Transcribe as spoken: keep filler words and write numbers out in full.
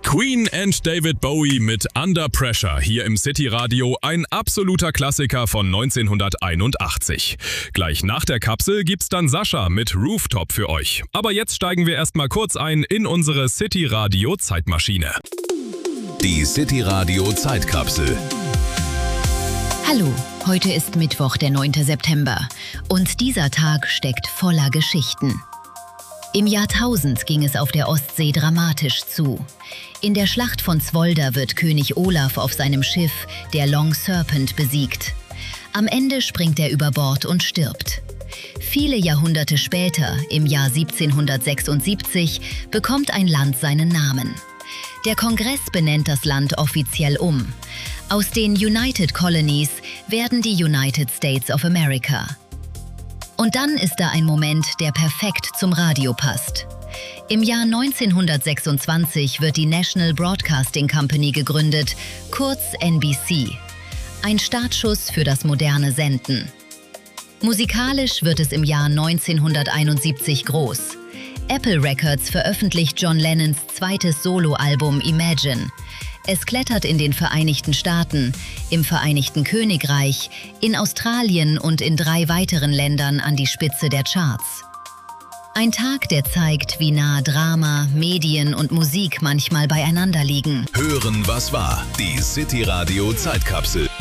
Queen and David Bowie mit Under Pressure hier im City Radio, ein absoluter Klassiker von neunzehnhunderteinundachtzig. Gleich nach der Kapsel gibt's dann Sascha mit Rooftop für euch. Aber jetzt steigen wir erstmal kurz ein in unsere City Radio Zeitmaschine. Die City Radio Zeitkapsel. Hallo, heute ist Mittwoch, der neunte September und dieser Tag steckt voller Geschichten. Im Jahr tausend ging es auf der Ostsee dramatisch zu. In der Schlacht von Svolder wird König Olaf auf seinem Schiff, der Long Serpent, besiegt. Am Ende springt er über Bord und stirbt. Viele Jahrhunderte später, im Jahr siebzehnhundertsechsundsiebzig, bekommt ein Land seinen Namen. Der Kongress benennt das Land offiziell um. Aus den United Colonies werden die United States of America. Und dann ist da ein Moment, der perfekt zum Radio passt. Im Jahr neunzehnhundertsechsundzwanzig wird die National Broadcasting Company gegründet, kurz N B C. Ein Startschuss für das moderne Senden. Musikalisch wird es im Jahr neunzehnhunderteinundsiebzig groß. Apple Records veröffentlicht John Lennons zweites Soloalbum Imagine. Es klettert in den Vereinigten Staaten, im Vereinigten Königreich, in Australien und in drei weiteren Ländern an die Spitze der Charts. Ein Tag, der zeigt, wie nah Drama, Medien und Musik manchmal beieinander liegen. Hören, was war. Die City Radio Zeitkapsel.